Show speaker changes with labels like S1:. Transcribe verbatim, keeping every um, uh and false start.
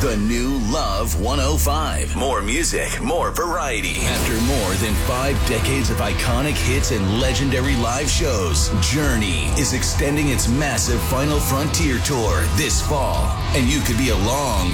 S1: The new Love one oh five. More music, more variety. After more than five decades of iconic hits and legendary live shows, Journey is extending its massive Final Frontier tour this fall. And you could be along